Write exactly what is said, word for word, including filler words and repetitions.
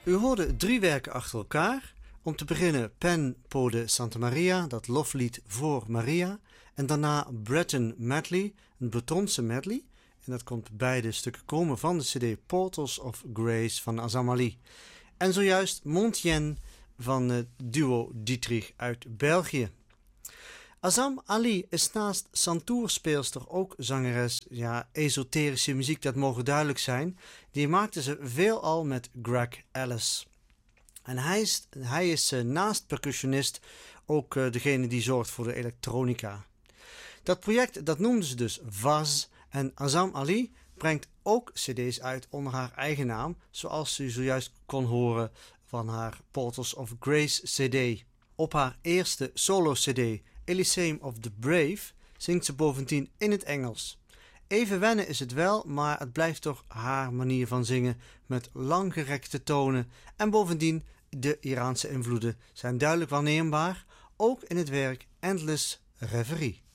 U hoorde drie werken achter elkaar. Om te beginnen Pen Po de Santa Maria, dat loflied voor Maria. En daarna Breton Medley, een Bretonse medley. En dat komt beide stukken komen van de cd Portals of Grace van Azam Ali. En zojuist Montjen van het duo Dietrich uit België. Azam Ali is naast santuurspeelster ook zangeres. Ja, esoterische muziek, dat mogen duidelijk zijn. Die maakte ze veelal met Greg Ellis. En hij is, hij is uh, naast percussionist ook uh, degene die zorgt voor de elektronica. Dat project dat noemden ze dus Vaz. En Azam Ali brengt ook cd's uit onder haar eigen naam, zoals u zojuist kon horen van haar Portals of Grace cd. Op haar eerste solo cd, Elysium of the Brave, zingt ze bovendien in het Engels. Even wennen is het wel, maar het blijft toch haar manier van zingen met langgerekte tonen en bovendien de Iraanse invloeden zijn duidelijk waarneembaar, ook in het werk Endless Reverie.